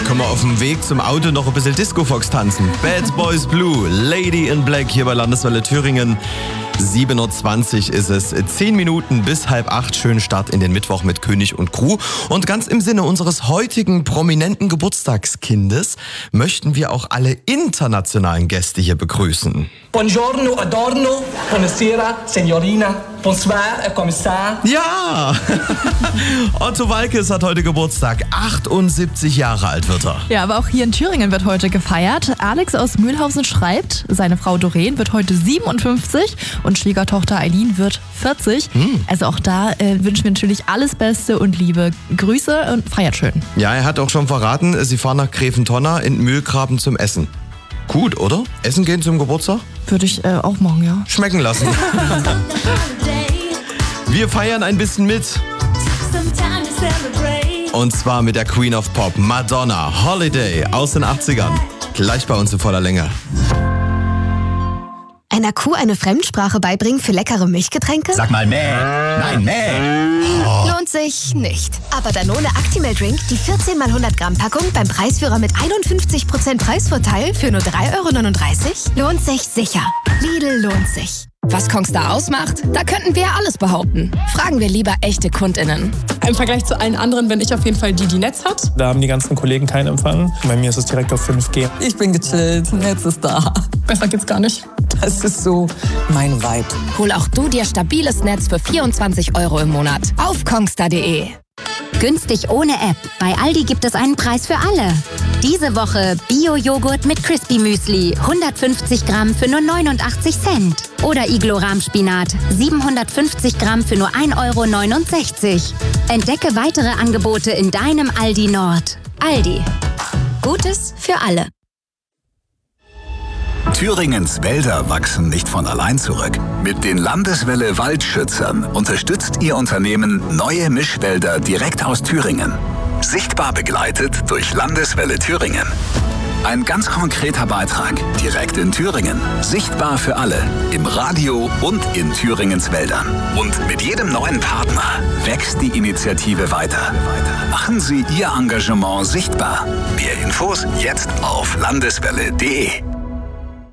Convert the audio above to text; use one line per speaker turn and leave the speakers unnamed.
können wir auf dem Weg zum Auto noch ein bisschen Disco-Fox tanzen. Bad Boys Blue, Lady in Black hier bei Landeswelle Thüringen. 7.20 Uhr ist es. 10 Minuten bis 7:30. Schönen Start in den Mittwoch mit König und Crew. Und ganz im Sinne unseres heutigen prominenten Geburtstagskindes möchten wir auch alle internationalen Gäste hier begrüßen.
Buongiorno, adorno, buonasera, signorina, bonsoir, Kommissar.
Ja! Otto Walkes hat heute Geburtstag. 78 Jahre alt wird er.
Ja, aber auch hier in Thüringen wird heute gefeiert. Alex aus Mühlhausen schreibt, seine Frau Doreen wird heute 57 und Schwiegertochter Eileen wird 40. Also auch da wünschen wir natürlich alles Beste und liebe Grüße und feiert schön.
Ja, er hat auch schon verraten, sie fahren nach Gräfentonna in Mühlgraben zum Essen. Gut, oder? Essen gehen zum Geburtstag?
Würde ich auch machen, ja.
Schmecken lassen. Wir feiern ein bisschen mit. Und zwar mit der Queen of Pop, Madonna, Holiday aus den 80ern. Gleich bei uns in voller Länge.
Einer Kuh eine Fremdsprache beibringen für leckere Milchgetränke?
Sag mal mäh. Nein, mäh.
Lohnt sich nicht. Aber Danone Actimel-Drink, die 14x100 Gramm Packung beim Preisführer mit 51% Preisvorteil für nur 3,39 €? Lohnt sich sicher. Lidl lohnt sich.
Was Kongstar ausmacht? Da könnten wir alles behaupten. Fragen wir lieber echte KundInnen.
Im Vergleich zu allen anderen bin ich auf jeden Fall die Netz hat.
Da haben die ganzen Kollegen keinen Empfang. Bei mir ist es direkt auf 5G.
Ich bin gechillt, Netz ist da.
Besser geht's gar nicht.
Das ist so mein Vibe.
Hol auch du dir stabiles Netz für 24 € im Monat auf kongstar.de.
Günstig ohne App. Bei Aldi gibt es einen Preis für alle. Diese Woche Bio-Joghurt mit Crispy Müsli, 150 Gramm für nur 89 Cent. Oder Iglo-Rahmspinat, 750 Gramm für nur 1,69 €. Entdecke weitere Angebote in deinem Aldi Nord. Aldi. Gutes für alle.
Thüringens Wälder wachsen nicht von allein zurück. Mit den Landeswelle Waldschützern unterstützt Ihr Unternehmen neue Mischwälder direkt aus Thüringen. Sichtbar begleitet durch Landeswelle Thüringen. Ein ganz konkreter Beitrag direkt in Thüringen. Sichtbar für alle. Im Radio und in Thüringens Wäldern. Und mit jedem neuen Partner wächst die Initiative weiter. Machen Sie Ihr Engagement sichtbar. Mehr Infos jetzt auf landeswelle.de.